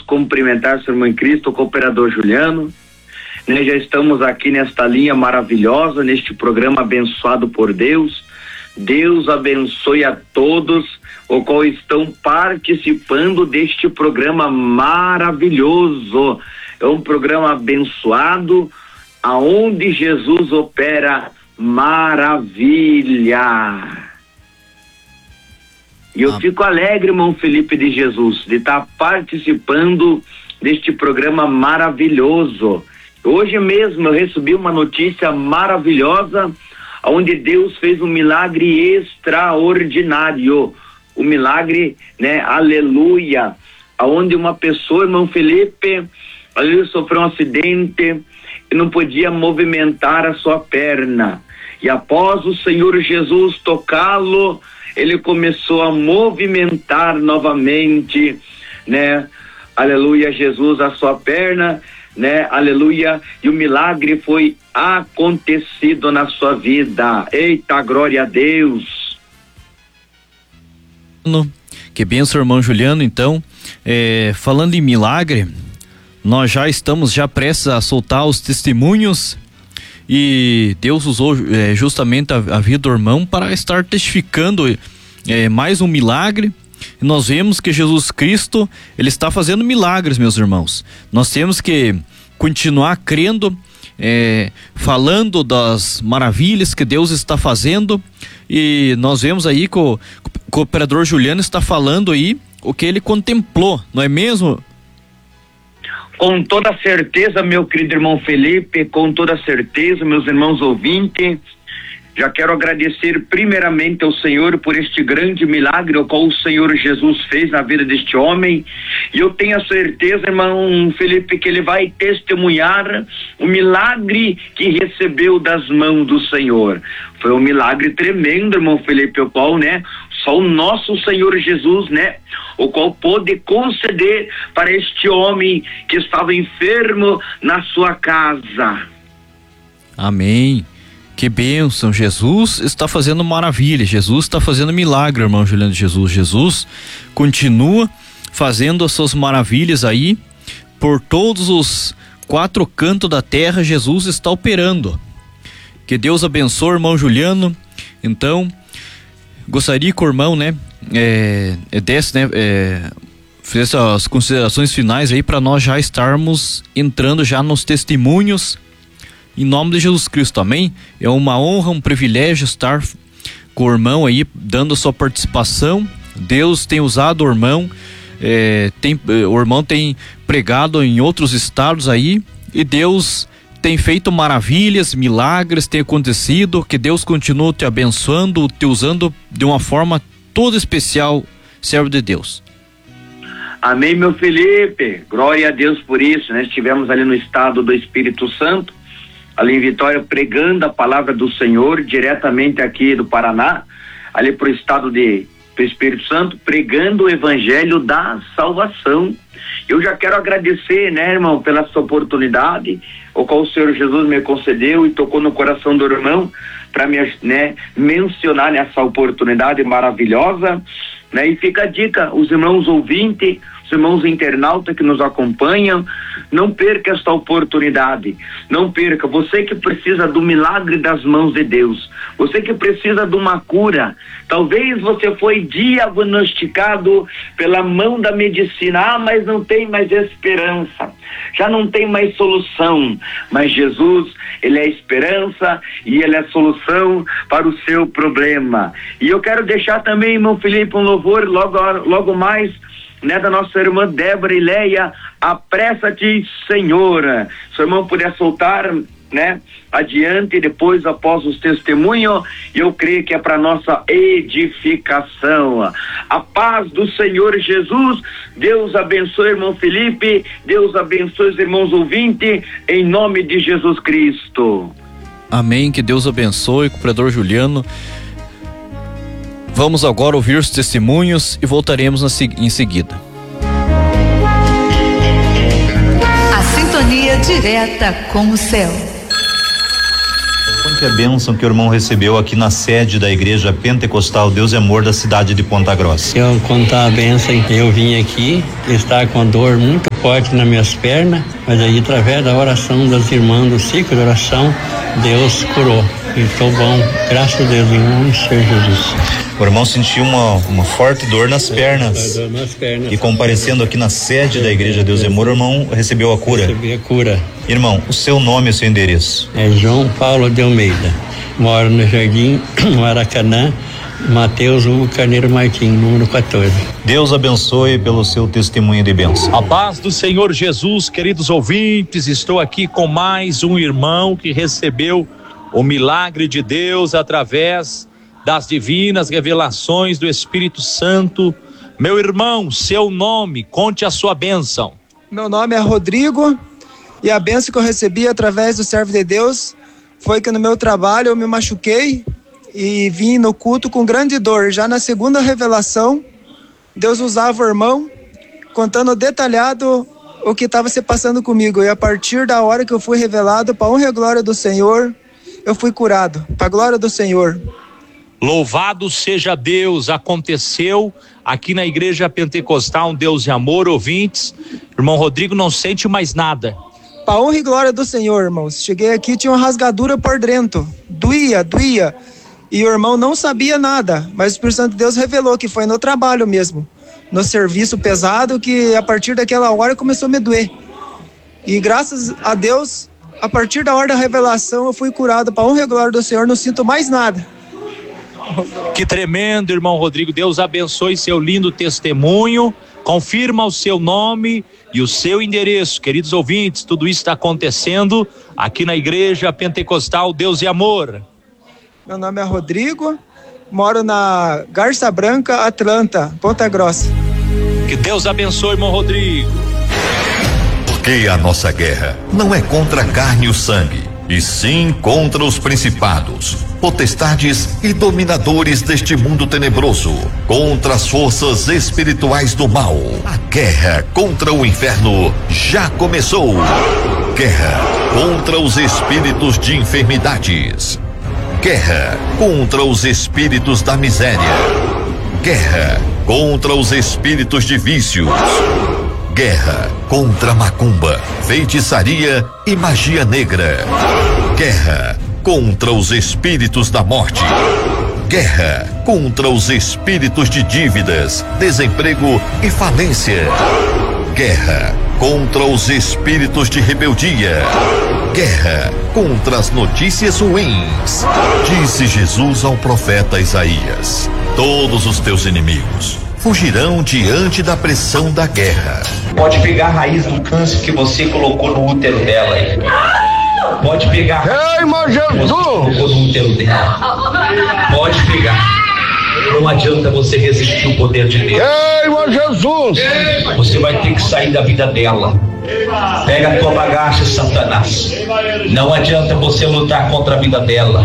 cumprimentar seu irmão em Cristo, o cooperador Juliano. Né, já estamos aqui nesta linha maravilhosa, neste programa abençoado por Deus. Deus abençoe a todos o qual estão participando deste programa maravilhoso. É um programa abençoado, aonde Jesus opera maravilha. E eu fico alegre, irmão Felipe de Jesus, de estar participando deste programa maravilhoso. Hoje mesmo eu recebi uma notícia maravilhosa, onde Deus fez um milagre extraordinário. O milagre, né? Aleluia. Onde uma pessoa, irmão Felipe, ele sofreu um acidente e não podia movimentar a sua perna. E após o Senhor Jesus tocá-lo, ele começou a movimentar novamente, né? Aleluia, Jesus, a sua perna, né? Aleluia. E o milagre foi acontecido na sua vida. Eita, glória a Deus. Que bênção, irmão Juliano. Então, falando em milagre, nós já estamos prestes a soltar os testemunhos, e Deus usou justamente a vida do irmão para estar testificando mais um milagre. E nós vemos que Jesus Cristo, ele está fazendo milagres, meus irmãos. Nós temos que continuar crendo, falando das maravilhas que Deus está fazendo. E nós vemos aí que o cooperador Juliano está falando aí o que ele contemplou, não é mesmo? Com toda certeza, meu querido irmão Felipe, com toda certeza, meus irmãos ouvintes, já quero agradecer primeiramente ao Senhor por este grande milagre, o qual o Senhor Jesus fez na vida deste homem. E eu tenho a certeza, irmão Felipe, que ele vai testemunhar o milagre que recebeu das mãos do Senhor. Foi um milagre tremendo, irmão Felipe, o qual, né, só o nosso Senhor Jesus, né, o qual pôde conceder para este homem que estava enfermo na sua casa. Amém. Que bênção. Jesus está fazendo maravilha, Jesus está fazendo milagre, irmão Juliano. Jesus continua fazendo as suas maravilhas aí por todos os 4 cantos da terra. Jesus está operando. Que Deus abençoe, irmão Juliano. Então, gostaria que o irmão, né, fizesse as considerações finais aí para nós já estarmos entrando já nos testemunhos, em nome de Jesus Cristo, amém? É uma honra, um privilégio estar com o irmão aí, dando a sua participação. Deus tem usado o irmão, o irmão tem pregado em outros estados aí, e Deus tem feito maravilhas, milagres tem acontecido. Que Deus continue te abençoando, te usando de uma forma toda especial, servo de Deus. Amém, meu Felipe, glória a Deus por isso, né? Estivemos ali no estado do Espírito Santo, ali em Vitória, pregando a palavra do Senhor, diretamente aqui do Paraná, ali pro estado do Espírito Santo, pregando o evangelho da salvação. Eu já quero agradecer, né, irmão, pela essa oportunidade, o qual o Senhor Jesus me concedeu e tocou no coração do irmão, para me, né, mencionar nessa oportunidade maravilhosa, né? E fica a dica, os irmãos ouvintes, os irmãos internautas que nos acompanham, não perca esta oportunidade, não perca. Você que precisa do milagre das mãos de Deus, você que precisa de uma cura, talvez você foi diagnosticado pela mão da medicina, mas não tem mais esperança, já não tem mais solução, mas Jesus, ele é a esperança e ele é a solução para o seu problema. E eu quero deixar também, irmão Felipe, um louvor logo mais, né, da nossa irmã Débora e Leia, apressa-te, Senhor. Se o irmão puder soltar, né, adiante, depois após os testemunhos, eu creio que é para nossa edificação. A paz do Senhor Jesus. Deus abençoe, irmão Felipe, Deus abençoe os irmãos ouvintes, em nome de Jesus Cristo. Amém. Que Deus abençoe, cooperador Juliano. Vamos agora ouvir os testemunhos e voltaremos em seguida. A sintonia direta com o céu. Que a bênção que o irmão recebeu aqui na sede da Igreja Pentecostal Deus e Amor da cidade de Ponta Grossa. Eu contar a bênção, eu vim aqui, estar com dor muito forte nas minhas pernas, mas aí através da oração dos irmãos do ciclo de oração, Deus curou. E estou bom, graças a Deus, em nome de Jesus. O irmão sentiu uma forte dor nas pernas. Dor nas pernas. E comparecendo aqui na sede da Igreja Deus e Amor, o irmão recebeu a cura. Recebi a cura. Irmão, o seu nome e o seu endereço? É João Paulo de Almeida. Moro no Jardim Maracanã, Mateus Hugo Carneiro Martins, número 14. Deus abençoe pelo seu testemunho de bênção. A paz do Senhor Jesus, queridos ouvintes, estou aqui com mais um irmão que recebeu o milagre de Deus através das divinas revelações do Espírito Santo. Meu irmão, seu nome, conte a sua bênção. Meu nome é Rodrigo e a bênção que eu recebi através do servo de Deus foi que no meu trabalho eu me machuquei e vim no culto com grande dor. Já na segunda revelação, Deus usava o irmão contando detalhado o que estava se passando comigo. E a partir da hora que eu fui revelado, para a honra e glória do Senhor, eu fui curado, para a glória do Senhor. Louvado seja Deus, aconteceu aqui na Igreja Pentecostal, um Deus de amor, ouvintes. Irmão Rodrigo não sente mais nada. Para a honra e glória do Senhor, irmãos. Cheguei aqui, tinha uma rasgadura por dentro, doía. E o irmão não sabia nada, mas o Espírito Santo de Deus revelou que foi no trabalho mesmo, no serviço pesado, que a partir daquela hora começou a me doer. E graças a Deus, a partir da hora da revelação, eu fui curado. Para a honra e glória do Senhor, não sinto mais nada. Que tremendo, irmão Rodrigo. Deus abençoe seu lindo testemunho. Confirma o seu nome e o seu endereço. Queridos ouvintes, tudo isso está acontecendo aqui na Igreja Pentecostal Deus e Amor. Meu nome é Rodrigo, moro na Garça Branca, Atlanta, Ponta Grossa. Que Deus abençoe, irmão Rodrigo. Porque a nossa guerra não é contra a carne e o sangue, e sim contra os principados, potestades e dominadores deste mundo tenebroso, contra as forças espirituais do mal. A guerra contra o inferno já começou. Guerra contra os espíritos de enfermidades. Guerra contra os espíritos da miséria. Guerra contra os espíritos de vícios. Guerra contra a macumba, feitiçaria e magia negra. Guerra contra os espíritos da morte. Guerra contra os espíritos de dívidas, desemprego e falência. Guerra contra os espíritos de rebeldia. Guerra contra as notícias ruins. Disse Jesus ao profeta Isaías: todos os teus inimigos fugirão diante da pressão da guerra. Pode pegar a raiz do câncer que você colocou no útero dela aí. Pode pegar. Ei, irmão Jesus! Colocou no útero dela. Pode pegar. Não adianta você resistir o poder de Deus. Ei, irmão Jesus! Você vai ter que sair da vida dela. Pega a tua bagagem, Satanás. Não adianta você lutar contra a vida dela.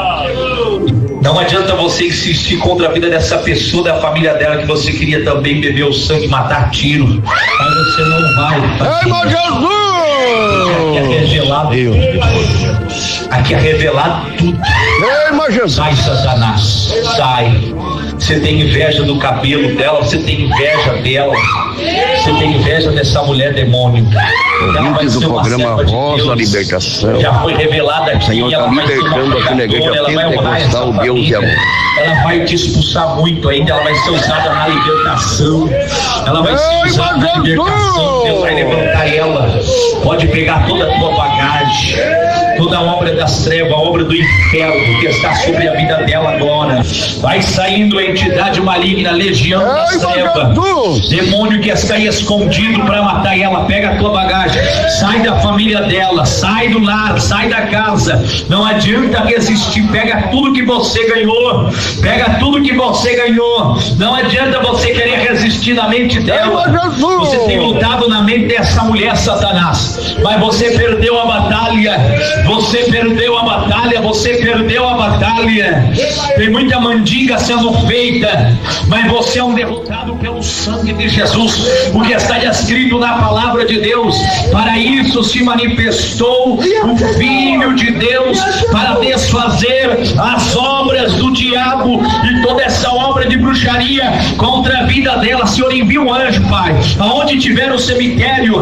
Não adianta você insistir contra a vida dessa pessoa, da família dela, que você queria também beber o sangue e matar tiro. Mas você não vai. Ei, irmão Jesus! Aqui é revelado. Aqui é revelado tudo. Ei, irmão Jesus! Sai, Satanás. Sai. Você tem inveja do cabelo dela, você tem inveja dela, você tem inveja dessa mulher demônio. Ouvintes do programa Voz da Libertação. Já foi revelada aqui. O Senhor está libertando aqui na Igreja Pentecostal Deus e Amor. Ela vai te expulsar muito ainda, ela vai ser usada na libertação. Ela vai ser usada na libertação. Deus vai levantar ela. Pode pegar toda a tua bagagem, toda a obra das trevas, a obra do inferno que está sobre a vida dela agora. Vai saindo a entidade maligna, legião das trevas, demônio que está aí escondido para matar ela. Pega a tua bagagem, sai da família dela, sai do lar, sai da casa. Não adianta resistir. Pega tudo que você ganhou, pega tudo que você ganhou. Não adianta você querer resistir na mente dela. Você tem lutado na mente dessa mulher, Satanás, mas você perdeu a batalha. Você perdeu a batalha, você perdeu a batalha. Tem muita mandinga sendo feita, mas você é um derrotado pelo sangue de Jesus, porque está escrito na palavra de Deus: para isso se manifestou o Filho de Deus, para desfazer as obras do diabo e toda essa obra de bruxaria contra a vida dela. Senhor, envia um anjo, Pai, aonde tiver o cemitério,